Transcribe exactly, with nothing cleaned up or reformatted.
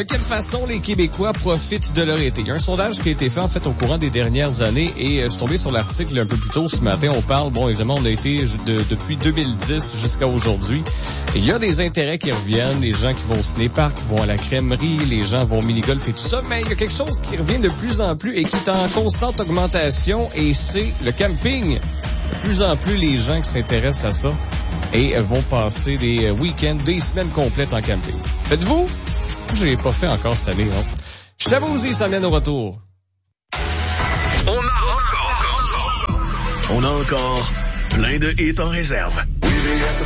quelle façon les Québécois profitent de leur été? Il y a un sondage qui a été fait, en fait, au courant des dernières années et euh, je suis tombé sur l'article un peu plus tôt ce matin. On parle, bon, évidemment, on a été de, depuis deux mille dix jusqu'à aujourd'hui. Et il y a des intérêts qui reviennent, les gens qui vont au ciné-parc, qui vont à la crèmerie, les gens vont au mini-golf et tout ça, mais il y a quelque chose qui revient de plus en plus et qui est en constante augmentation et c'est le camping. De plus en plus, les gens qui s'intéressent à ça et vont passer des week-ends, des semaines complètes en camping. Faites-vous? Je l'ai pas fait encore cette année, non? Je t'avoue aussi, ça mène au retour. On a encore, on a encore plein de hits en réserve.